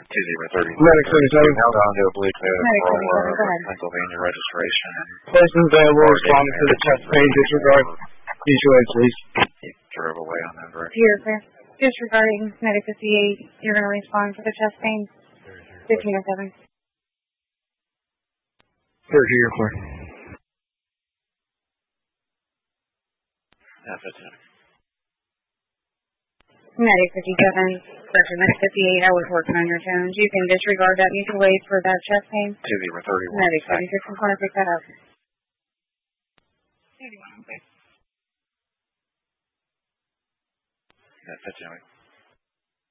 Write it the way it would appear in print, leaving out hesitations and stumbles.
Medic 37. Held on to a blue code Medic for 37, go ahead. Pennsylvania registration. Person available responding to the chest pain. Disregard. Mutual aid, please. He drove away on that bridge. Here, clear. Disregarding Medic 58, you're going to respond for the chest pain. 1507. Here, clear. That's it. Medic 57, correction, Medic 58, I was working on your tones. You can disregard that mutual aid for that chest pain. 2031. Medic 76, I'm going to pick that up. 31, okay. That's it, Joey.